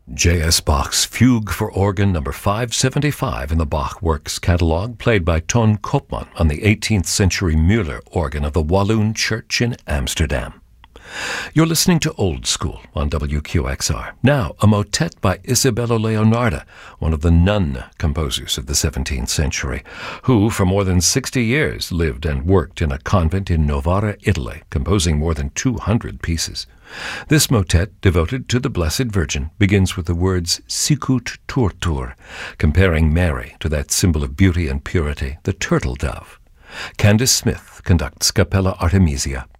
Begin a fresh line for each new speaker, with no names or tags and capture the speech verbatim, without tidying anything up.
J S. Bach's Fugue for Organ number five seventy-five in the Bach Works Catalogue, played by Ton Koopman on the eighteenth century Müller organ of the Walloon Church in Amsterdam. You're listening to Old School on W Q X R. Now, a motet by Isabella Leonarda, one of the nun composers of the seventeenth century, who for more than sixty years lived and worked in a convent in Novara, Italy, composing more than two hundred pieces. This motet, devoted to the Blessed Virgin, begins with the words Sicut turtur, comparing Mary to that symbol of beauty and purity, the turtle dove. Candace Smith conducts Capella Artemisia.